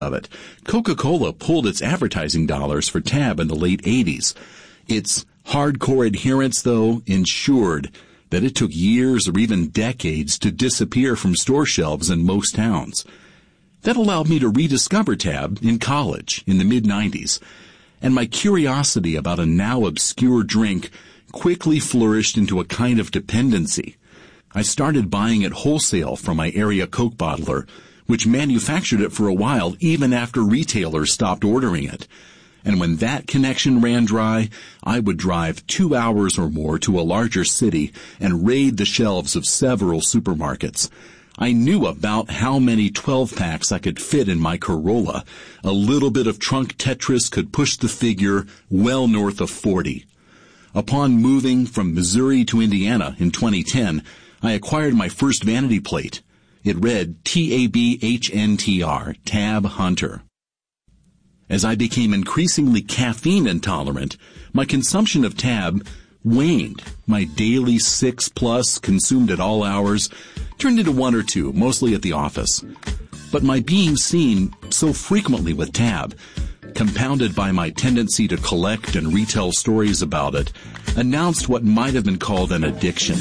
of it. Coca-Cola pulled its advertising dollars for Tab in the late 80s. Its hardcore adherents, though, ensured that it took years or even decades to disappear from store shelves in most towns. That allowed me to rediscover Tab in college in the mid-90s, and my curiosity about a now obscure drink quickly flourished into a kind of dependency. I started buying it wholesale from my area Coke bottler, which manufactured it for a while even after retailers stopped ordering it. And when that connection ran dry, I would drive 2 hours or more to a larger city and raid the shelves of several supermarkets. I knew about how many 12-packs I could fit in my Corolla. A little bit of trunk Tetris could push the figure well north of 40. Upon moving from Missouri to Indiana in 2010, I acquired my first vanity plate. It read TABHNTR, Tab Hunter. As I became increasingly caffeine intolerant, my consumption of Tab waned. My daily 6+ consumed at all hours turned into 1 or 2, mostly at the office. But my being seen so frequently with Tab, compounded by my tendency to collect and retell stories about it, announced what might have been called an addiction.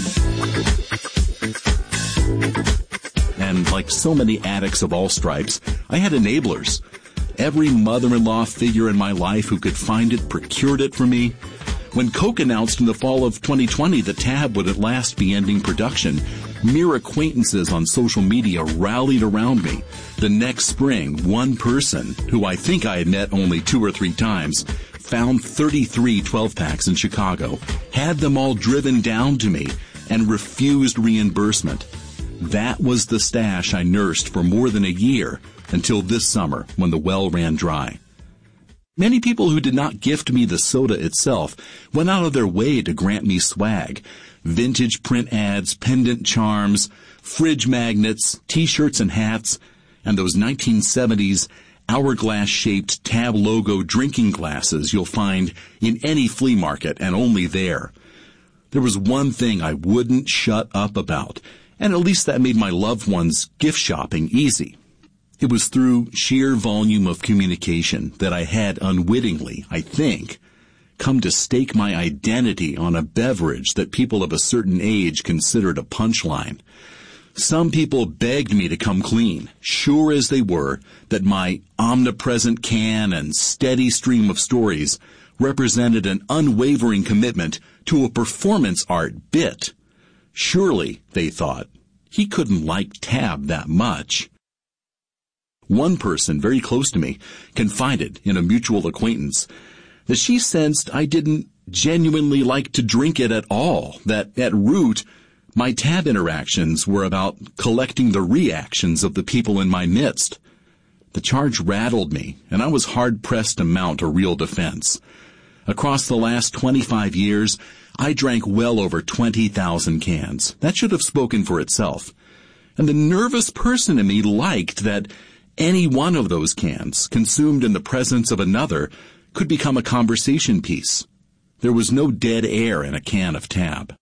And like so many addicts of all stripes, I had enablers. Every mother-in-law figure in my life who could find it procured it for me. When Coke announced in the fall of 2020 that Tab would at last be ending production, mere acquaintances on social media rallied around me. The next spring, one person, who I think I had met only 2 or 3 times, found 33 12-packs in Chicago, had them all driven down to me, and refused reimbursement. That was the stash I nursed for more than a year, until this summer when the well ran dry. Many people who did not gift me the soda itself went out of their way to grant me swag. Vintage print ads, pendant charms, fridge magnets, t-shirts and hats, and those 1970s hourglass-shaped Tab logo drinking glasses you'll find in any flea market and only there. There was one thing I wouldn't shut up about, and at least that made my loved ones' gift shopping easy. It was through sheer volume of communication that I had unwittingly, I think, come to stake my identity on a beverage that people of a certain age considered a punchline. Some people begged me to come clean, sure as they were that my omnipresent can and steady stream of stories represented an unwavering commitment to a performance art bit. Surely, they thought, he couldn't like Tab that much. One person very close to me confided in a mutual acquaintance that she sensed I didn't genuinely like to drink it at all, that at root, my Tab interactions were about collecting the reactions of the people in my midst. The charge rattled me, and I was hard-pressed to mount a real defense. Across the last 25 years, I drank well over 20,000 cans. That should have spoken for itself. And the nervous person in me liked that any one of those cans, consumed in the presence of another, could become a conversation piece. There was no dead air in a can of Tab.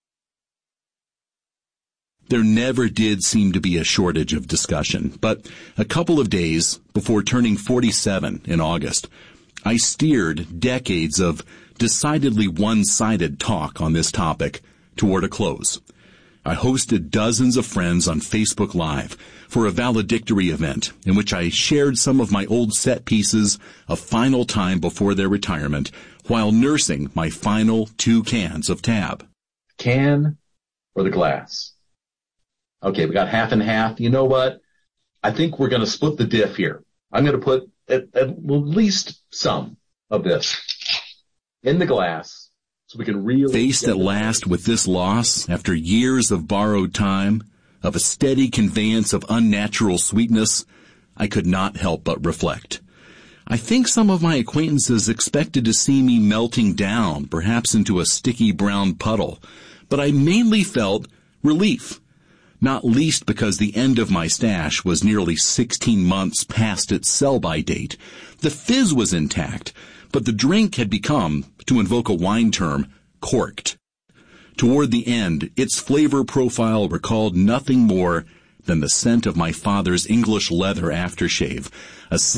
There never did seem to be a shortage of discussion, but a couple of days before turning 47 in August, I steered decades of decidedly one-sided talk on this topic toward a close. I hosted dozens of friends on Facebook Live for a valedictory event in which I shared some of my old set pieces a final time before their retirement while nursing my final 2 cans of Tab. Can or the glass? Okay, we got half and half. You know what? I think we're going to split the diff here. I'm going to put at least some of this in the glass so we can really... Faced at last with this loss, after years of borrowed time, of a steady conveyance of unnatural sweetness, I could not help but reflect. I think some of my acquaintances expected to see me melting down, perhaps into a sticky brown puddle, but I mainly felt relief. Not least because the end of my stash was nearly 16 months past its sell-by date. The fizz was intact, but the drink had become, to invoke a wine term, corked. Toward the end, its flavor profile recalled nothing more than the scent of my father's English leather aftershave, a